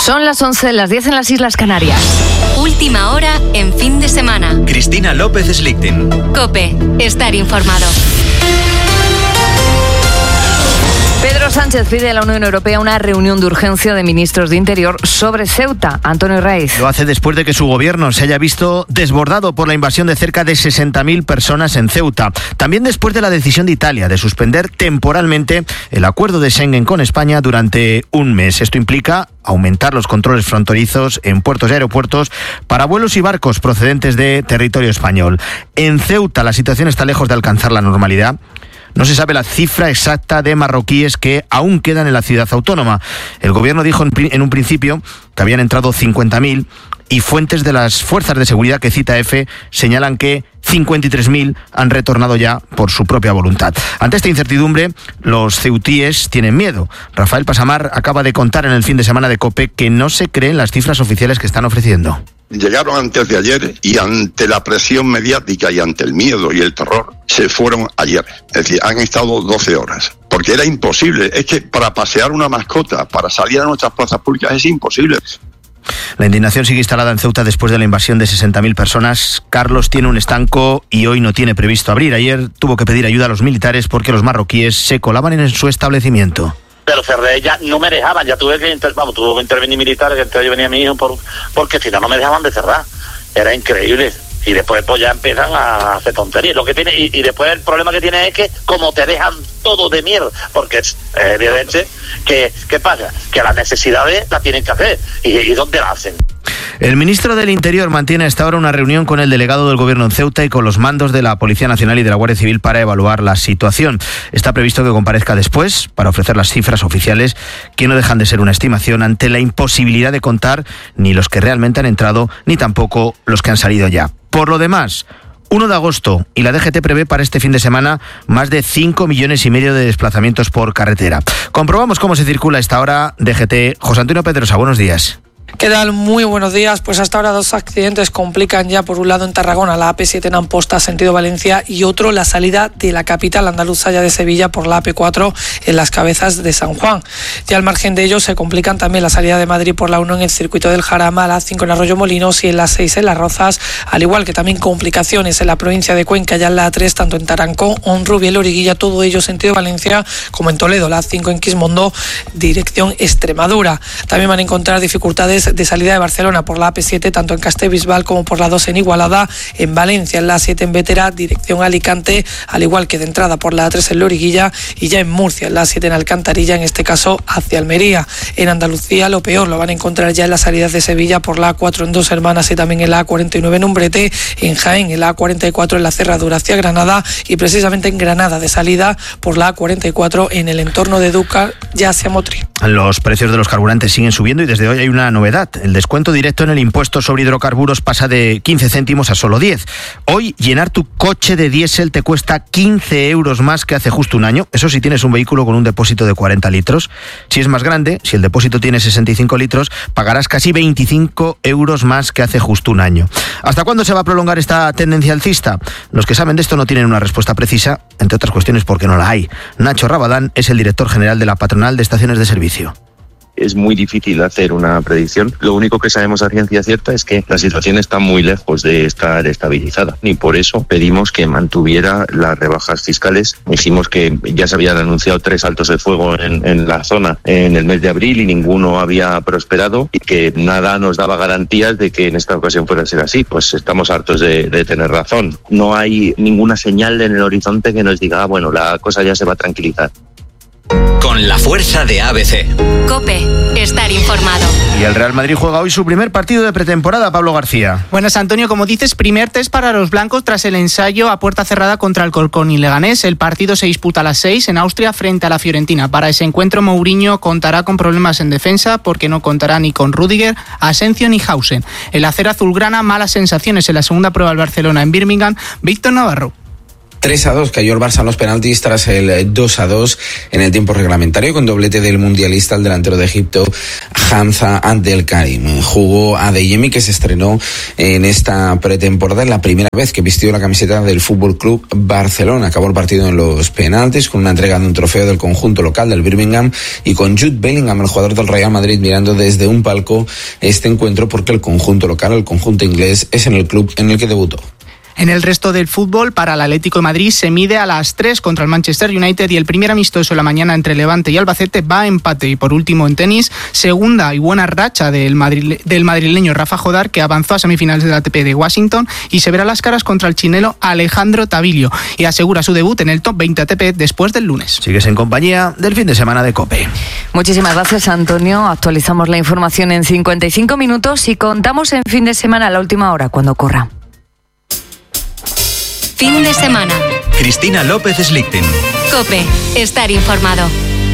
Son las 11, las 10 en las Islas Canarias. Última hora en fin de semana. Cristina López Slichting. COPE. Estar informado. Pedro Sánchez pide a la Unión Europea una reunión de urgencia de ministros de Interior sobre Ceuta. Antonio Raiz. Lo hace después de que su gobierno se haya visto desbordado por la invasión de cerca de 60.000 personas en Ceuta. También después de la decisión de Italia de suspender temporalmente el acuerdo de Schengen con España durante un mes. Esto implica aumentar los controles fronterizos en puertos y aeropuertos para vuelos y barcos procedentes de territorio español. En Ceuta la situación está lejos de alcanzar la normalidad. No se sabe la cifra exacta de marroquíes que aún quedan en la ciudad autónoma. El gobierno dijo en un principio que habían entrado 50.000 y fuentes de las fuerzas de seguridad que cita EFE señalan que 53.000 han retornado ya por su propia voluntad. Ante esta incertidumbre, los ceutíes tienen miedo. Rafael Pasamar acaba de contar en el fin de semana de COPE que no se creen las cifras oficiales que están ofreciendo. Llegaron antes de ayer y ante la presión mediática y ante el miedo y el terror se fueron ayer. Es decir, han estado 12 horas. Porque era imposible. Es que para pasear una mascota, para salir a nuestras plazas públicas es imposible. La indignación sigue instalada en Ceuta después de la invasión de 60.000 personas. Carlos tiene un estanco y hoy no tiene previsto abrir. Ayer tuvo que pedir ayuda a los militares porque los marroquíes se colaban en su establecimiento. Pero cerré, ya no me dejaban, ya tuve que intervenir militares, que entonces venía mi hijo, porque si no me dejaban de cerrar. Era increíble. Y después pues ya empiezan a hacer tonterías. Lo que tiene, y después el problema que tiene es que como te dejan todo de mierda, porque es evidente que, ¿qué pasa? Que las necesidades las tienen que hacer. ¿Y dónde las hacen? El ministro del Interior mantiene hasta ahora una reunión con el delegado del Gobierno en Ceuta y con los mandos de la Policía Nacional y de la Guardia Civil para evaluar la situación. Está previsto que comparezca después para ofrecer las cifras oficiales, que no dejan de ser una estimación ante la imposibilidad de contar ni los que realmente han entrado ni tampoco los que han salido ya. Por lo demás, 1 de agosto y la DGT prevé para este fin de semana más de 5,5 millones de desplazamientos por carretera. Comprobamos cómo se circula a esta hora. DGT, José Antonio Pedrosa, buenos días. ¿Qué tal? Muy buenos días. Pues hasta ahora 2 accidentes complican ya, por un lado en Tarragona, la AP7 en Amposta, sentido Valencia, y otro la salida de la capital andaluza ya de Sevilla por la AP4 en Las Cabezas de San Juan. Ya al margen de ello se complican también la salida de Madrid por la 1 en el circuito del Jarama, la 5 en Arroyo Molinos y en la 6 en Las Rozas, al igual que también complicaciones en la provincia de Cuenca, ya en la A3, tanto en Tarancón, Honrubia y Loriguilla, todo ello sentido Valencia, como en Toledo, la 5 en Quismondo, dirección Extremadura. También van a encontrar dificultades de salida de Barcelona por la AP7, tanto en Castellbisbal como por la 2 en Igualada, en Valencia, en la 7 en Bétera, dirección Alicante, al igual que de entrada por la A3 en Loriguilla, y ya en Murcia, en la 7 en Alcantarilla, en este caso hacia Almería. En Andalucía lo peor lo van a encontrar ya en las salidas de Sevilla por la A4 en Dos Hermanas y también en la A49 en Umbrete, en Jaén, en la A44 en la Cerradura hacia Granada, y precisamente en Granada de salida por la A44 en el entorno de Dúcar, ya hacia Motril. Los precios de los carburantes siguen subiendo y desde hoy hay una novedad. El descuento directo en el impuesto sobre hidrocarburos pasa de 15 céntimos a solo 10. Hoy llenar tu coche de diésel te cuesta 15 euros más que hace justo un año. Eso si tienes un vehículo con un depósito de 40 litros. Si es más grande, si el depósito tiene 65 litros, pagarás casi 25 euros más que hace justo un año. ¿Hasta cuándo se va a prolongar esta tendencia alcista? Los que saben de esto no tienen una respuesta precisa, entre otras cuestiones porque no la hay. Nacho Rabadán es el director general de la Patronal de Estaciones de Servicio. Es muy difícil hacer una predicción. Lo único que sabemos a ciencia cierta es que la situación está muy lejos de estar estabilizada y por eso pedimos que mantuviera las rebajas fiscales. Dijimos que ya se habían anunciado 3 altos de fuego en la zona en el mes de abril y ninguno había prosperado y que nada nos daba garantías de que en esta ocasión fuera a ser así. Pues estamos hartos de tener razón. No hay ninguna señal en el horizonte que nos diga, bueno, la cosa ya se va a tranquilizar. Con la fuerza de ABC. COPE. Estar informado. Y el Real Madrid juega hoy su primer partido de pretemporada, Pablo García. Buenas, Antonio. Como dices, primer test para los blancos tras el ensayo a puerta cerrada contra el Alcorcón y Leganés. El partido se disputa a las 6 en Austria frente a la Fiorentina. Para ese encuentro, Mourinho contará con problemas en defensa porque no contará ni con Rüdiger, Asensio ni Hausen. El acero azulgrana, malas sensaciones en la segunda prueba del Barcelona en Birmingham. Víctor Navarro. 3-2 cayó el Barça en los penaltis tras el 2-2 en el tiempo reglamentario, con doblete del mundialista, el delantero de Egipto, Hamza Abdelkarim. Jugó Adeyemi, que se estrenó en esta pretemporada, en la primera vez que vistió la camiseta del Fútbol Club Barcelona. Acabó el partido en los penaltis con una entrega de un trofeo del conjunto local del Birmingham y con Jude Bellingham, el jugador del Real Madrid, mirando desde un palco este encuentro, porque el conjunto local, el conjunto inglés, es en el club en el que debutó. En el resto del fútbol, para el Atlético de Madrid se mide a las 3 contra el Manchester United y el primer amistoso de la mañana entre Levante y Albacete va a empate. Y por último, en tenis, segunda y buena racha del madrileño Rafa Jodar, que avanzó a semifinales del ATP de Washington y se verá las caras contra el chileno Alejandro Tavilio y asegura su debut en el Top 20 ATP después del lunes. Sigues en compañía del fin de semana de COPE. Muchísimas gracias, Antonio. Actualizamos la información en 55 minutos y contamos en fin de semana a la última hora, cuando corra. Fin de semana. Cristina López Slichting. COPE. Estar informado.